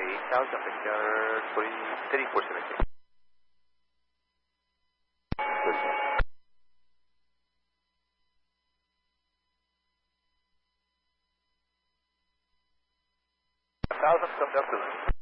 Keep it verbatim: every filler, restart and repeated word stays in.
eight thousand, Victor thirty-four seventeen. one thousand, come down to